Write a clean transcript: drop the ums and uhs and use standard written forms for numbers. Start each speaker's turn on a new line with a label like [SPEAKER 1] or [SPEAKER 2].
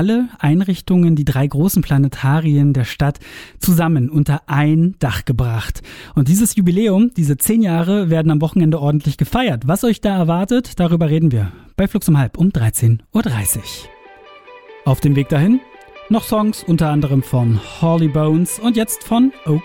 [SPEAKER 1] alle Einrichtungen, die 3 großen Planetarien der Stadt, zusammen unter ein Dach gebracht. Und dieses Jubiläum, diese 10 Jahre, werden am Wochenende ordentlich gefeiert. Was euch da erwartet, darüber reden wir bei Flux um 13:30 Uhr. Auf dem Weg dahin noch Songs, unter anderem von Holly Bones und jetzt von